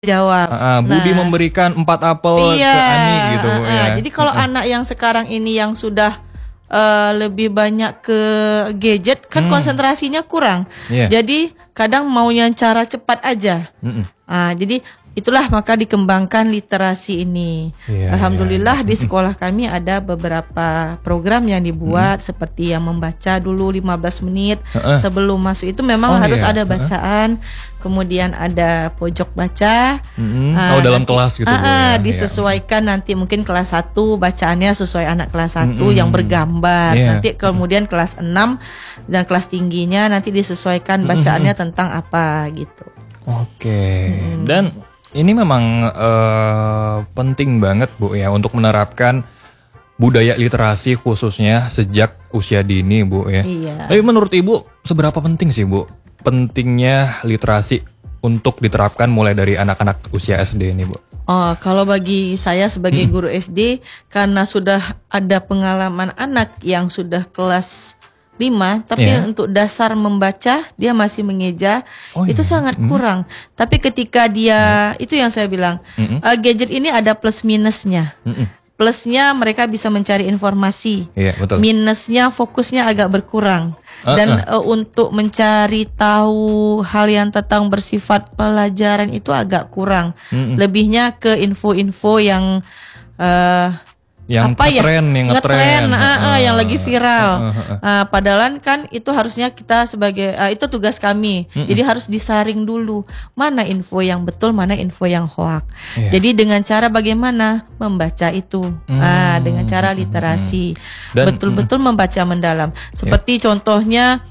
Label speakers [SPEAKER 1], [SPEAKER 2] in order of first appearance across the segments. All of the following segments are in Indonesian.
[SPEAKER 1] jawab.
[SPEAKER 2] Budi memberikan 4 apel
[SPEAKER 1] iya,
[SPEAKER 2] ke Ani gitu ya.
[SPEAKER 1] Jadi kalau anak yang sekarang ini yang sudah lebih banyak ke gadget kan konsentrasinya kurang. Jadi kadang maunya cara cepat aja. Jadi itulah maka dikembangkan literasi ini. Alhamdulillah di sekolah kami ada beberapa program yang dibuat seperti yang membaca dulu 15 menit sebelum masuk itu memang harus ada bacaan. Kemudian ada pojok baca.
[SPEAKER 2] Dalam kelas gitu
[SPEAKER 1] disesuaikan nanti mungkin kelas 1 bacaannya sesuai anak kelas 1 yang bergambar. Nanti kemudian kelas 6 dan kelas tingginya nanti disesuaikan bacaannya tentang apa gitu.
[SPEAKER 2] Dan ini memang penting banget Bu ya untuk menerapkan budaya literasi khususnya sejak usia dini Bu ya. Tapi menurut Ibu seberapa penting sih Bu pentingnya literasi untuk diterapkan mulai dari anak-anak usia SD ini Bu?
[SPEAKER 1] Kalau bagi saya sebagai guru SD karena sudah ada pengalaman anak yang sudah kelas 5, tapi untuk dasar membaca dia masih mengeja, itu sangat kurang. Tapi ketika dia, itu yang saya bilang, gadget ini ada plus minusnya. Plusnya mereka bisa mencari informasi, minusnya fokusnya agak berkurang. Dan untuk mencari tahu hal yang tentang bersifat pelajaran itu agak kurang. Lebihnya ke info-info yang
[SPEAKER 2] yang ngetren,
[SPEAKER 1] yang lagi viral. Padahal kan itu harusnya kita sebagai itu tugas kami. Jadi harus disaring dulu mana info yang betul, mana info yang hoak. Jadi dengan cara bagaimana membaca itu, dengan cara literasi, betul-betul membaca mendalam. Seperti contohnya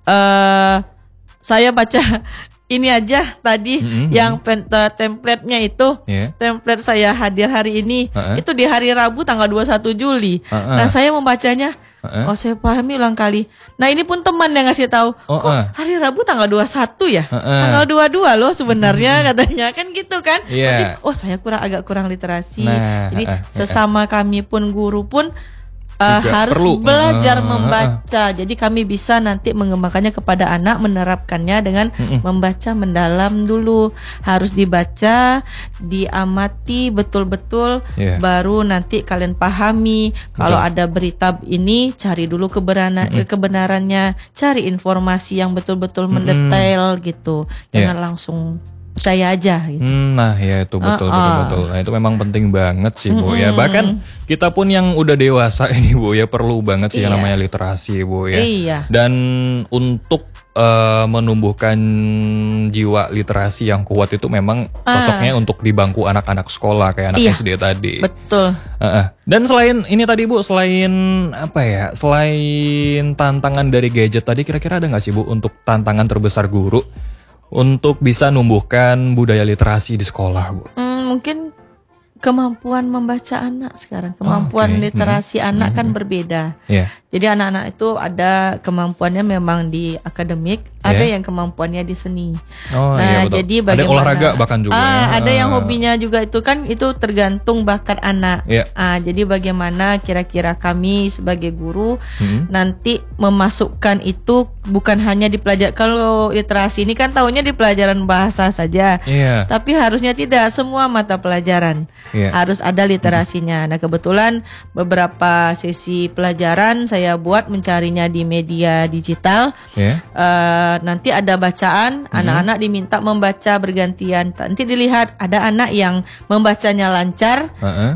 [SPEAKER 1] saya baca ini aja tadi yang template-nya itu, template saya hadir hari ini, itu di hari Rabu tanggal 21 Juli. Nah saya membacanya, saya pahami ulang kali. Nah ini pun teman yang ngasih tahu, kok hari Rabu tanggal 21 ya? Tanggal 22 loh sebenarnya katanya, kan gitu kan. Jadi, saya agak kurang literasi. Jadi sesama kami pun guru pun harus belajar membaca. Jadi kami bisa nanti mengembangkannya kepada anak, menerapkannya dengan membaca mendalam dulu. Harus dibaca, diamati betul-betul, baru nanti kalian pahami. Kalau ada berita ini, cari dulu kebenarannya, cari informasi yang betul-betul mendetail gitu. Jangan langsung percaya aja gitu.
[SPEAKER 2] Nah ya itu betul. Nah itu memang penting banget sih Bu ya. Bahkan kita pun yang udah dewasa ini Bu ya perlu banget sih yang namanya literasi Bu ya. Dan untuk menumbuhkan jiwa literasi yang kuat itu memang cocoknya untuk di bangku anak-anak sekolah kayak anak SD tadi.
[SPEAKER 1] Betul.
[SPEAKER 2] Dan selain ini tadi Bu, selain apa ya, selain tantangan dari gadget tadi, kira-kira ada nggak sih Bu untuk tantangan terbesar guru untuk bisa numbuhkan budaya literasi di sekolah Bu?
[SPEAKER 1] Mungkin kemampuan membaca anak sekarang, kemampuan literasi anak kan berbeda. Jadi anak-anak itu ada kemampuannya memang di akademik, ada yang kemampuannya di seni. Jadi bagaimana?
[SPEAKER 2] Ada olahraga bahkan juga.
[SPEAKER 1] Ada yang hobinya juga itu kan, itu tergantung bakat anak. Jadi bagaimana kira-kira kami sebagai guru nanti memasukkan itu bukan hanya di pelajaran. Kalau literasi ini kan tahunya di pelajaran bahasa saja. Tapi harusnya tidak, semua mata pelajaran harus ada literasinya. Nah kebetulan beberapa sesi pelajaran saya buat mencarinya di media digital. Nanti ada bacaan, anak-anak diminta membaca bergantian. Nanti dilihat ada anak yang membacanya lancar,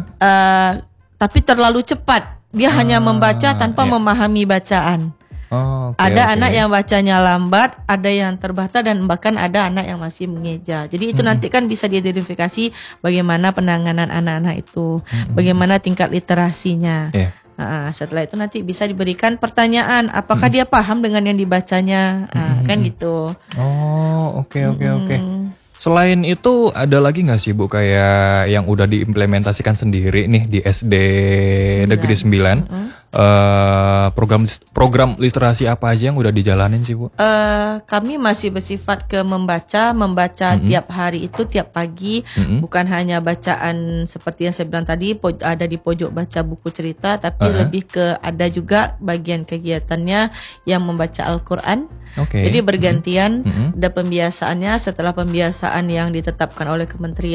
[SPEAKER 1] tapi terlalu cepat. Dia hanya membaca tanpa memahami bacaan. Ada anak yang bacanya lambat, ada yang terbata, dan bahkan ada anak yang masih mengeja. Jadi itu nanti kan bisa diidentifikasi bagaimana penanganan anak-anak itu, bagaimana tingkat literasinya. Setelah itu nanti bisa diberikan pertanyaan, apakah dia paham dengan yang dibacanya, kan gitu.
[SPEAKER 2] Oke. Selain itu ada lagi nggak sih Bu kayak yang udah diimplementasikan sendiri nih di SD Negeri 9 program literasi apa aja yang udah dijalanin sih, Bu?
[SPEAKER 1] Kami masih bersifat ke membaca tiap hari itu, tiap pagi, bukan hanya bacaan seperti yang saya bilang tadi ada di pojok baca buku cerita, tapi lebih ke ada juga bagian kegiatannya yang membaca Al-Quran. Jadi bergantian, ada pembiasaannya. Setelah pembiasaan yang ditetapkan oleh Kementerian